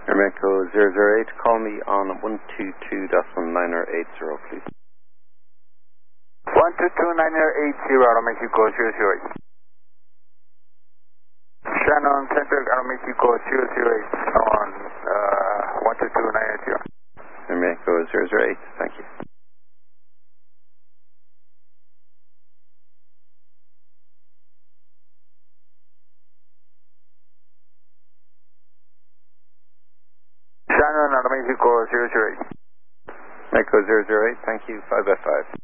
Echo 008, call me on 122.1980, please. 122.1980, Mexico 008. Shannon Central, Mexico 008 on 122.980. Echo 008, thank you. Shannon, Mexico 008. Echo 008, thank you, 5 by 5.